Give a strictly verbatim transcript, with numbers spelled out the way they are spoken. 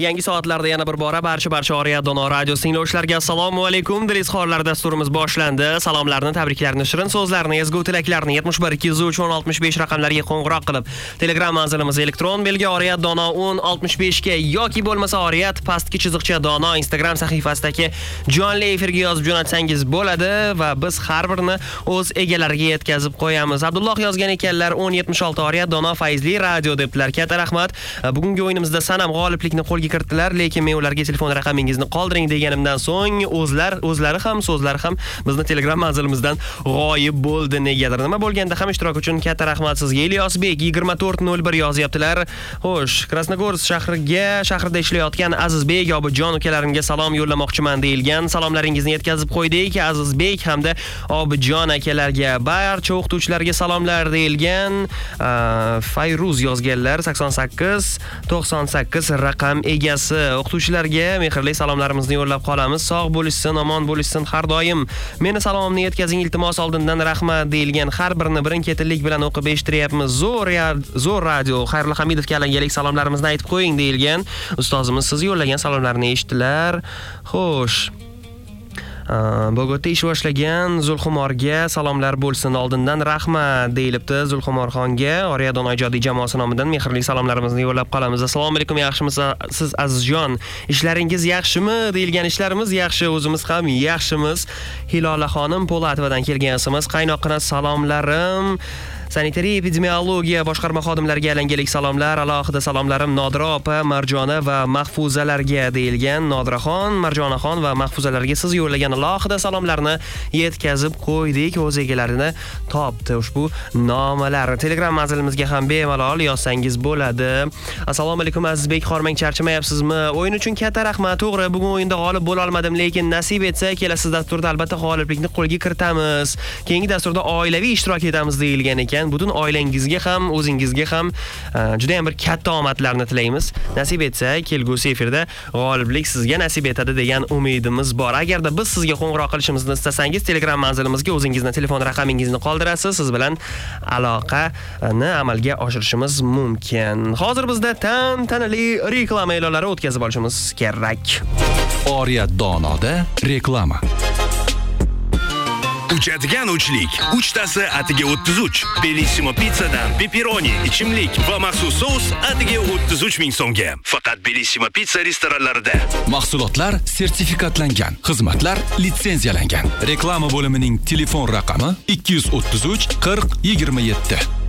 Yangi soatlarda yana bir bora barcha barcha Oriya Dono radio tinglovchilarga assalomu alaykum. Dilizxorlar dasturimiz boshlandi. Salomlarni, tabriklarni, shirin so'zlarni, ezgu tilaklarni yetmish bir ikki yuz uch o'n oltmish besh raqamlariga qo'ng'iroq qilib, Telegram manzilimiz elektron belgi Oriya Dono o'n oltmish besh ga yoki bo'lmasa Oriyat pastki chiziqcha Dono Instagram sahifasidagi jonli efirga yozib jo'natsangiz bo'ladi va biz har birini o'z egalariga yetkazib qo'yamiz. Abdulloh yozgan ekanlar o'n yetmish olti Oriya Dono Fayzli radio debdilar. Katta rahmat. Bugungi o'yinimizda sanam g'oliblikni qo'lga kiritdilar, lekin men ularga telefon raqamingizni qoldiring deganimdan so'ng o'zlar o'zlari ham so'zlari ham bizni Telegram manzilimizdan g'oyib bo'ldi negadir. Nima bo'lganda ham ishtirok uchun katta rahmat sizga. Ilyosbek yigirma to'rt nol bir yozyaptilar. Xo'sh, Krasnogorsk shahriga shahrida ishlayotgan Azizbek Obidjon ukalarimga salom yo'llamoqchiman deyilgan. Salomlaringizni yetkazib qo'ydik Azizbek hamda Obidjon akalarga. Barcha o'qituvchilarga salomlar deyilgan. Fayruz yozganlar sakson sakkiz to'qson sakkiz raqam egasi. O'qituvchilarga mehrli salomlarimizni yo'llab qolamiz. Sog' bo'lishsin, omon bo'lishsin har doim. Meni salomimni yetkazing iltimos oldindan rahmat deyilgan. Har birini birin-ketinlik bilan o'qib eshittiryapmiz. Zo'r zo'r radio. Xayrullo Hamidovga alangalik salomlarimizni aytib qo'ying deyilgan. Ustozimiz siz yo'llagan salomlarni eshitdilar. Xo'sh. Bogotda ish boshlagan Zulxumorga salomlar bo'lsin oldindan rahmat deyilibdi. Zulxumorxonga Oriya Dono ijodiy jamoasi nomidan mehrli salomlarimizni yo'llab qolamiz. Assalomu alaykum, yaxshimisiz siz Azizjon? Ishlaringiz yaxshimi? Deyilgan ishlarimiz yaxshi, o'zimiz ham yaxshimiz. Hilola xonim Po'latovadan kelgansimiz. Qaynoqqina salomlarim. Sanitariya epidemiologiya boshqarma xodimlariga alangalik salomlar. Alohida salomlarim Nodira opa, Marjona va Mahfuzalarga deyilgan. Nodiraxon, Marjonaxon va Mahfuzalarga siz yo'llagan alohida salomlarni yetkazib qo'ydik. O'z egalarini topdi ushbu nomalar. Telegram manzilimizga ham bemalol yozsangiz bo'ladi. Assalomu alaykum Azizbek, xormang charchamayapsizmi? O'yin uchun katta rahmat. To'g'ri, bugun o'yinda g'olib bo'la olmadim, lekin nasib etsa kelasi dasturda albatta g'oliblikni qo'lga kiritamiz. Keyingi dasturda oilaviy ishtirok etamiz deyilgan ekan. Butun oilangizga ham, o'zingizga ham juda ham bir katta omadlarni tilaymiz. Nasib etsa, kelgusi efirda g'oliblik sizga nasib etadi degan umidimiz bor. Agarda biz sizga qo'ng'iroq qilishimizni istasangiz, Telegram manzilimizga o'zingizni telefon raqamingizni qoldirasiz. Siz bilan aloqani amalga oshirishimiz mumkin. Hozir bizda tantanali reklama e'lonlari o'tkazib olishimiz kerak. Oriya Donoda reklama. Uchadigan uchlik. Uchtasi atiga o'ttiz uch. Bellissimo pizzadan pepperoni, ichimlik va maxsus sous atiga o'ttiz uch ming so'mga. Faqat Bellissimo pizza restoranlarida. Mahsulotlar sertifikatlangan, xizmatlar litsenziyalangan. Reklama bo'limining telefon raqami ikki yuz o'ttiz uch qirq yigirma yetti.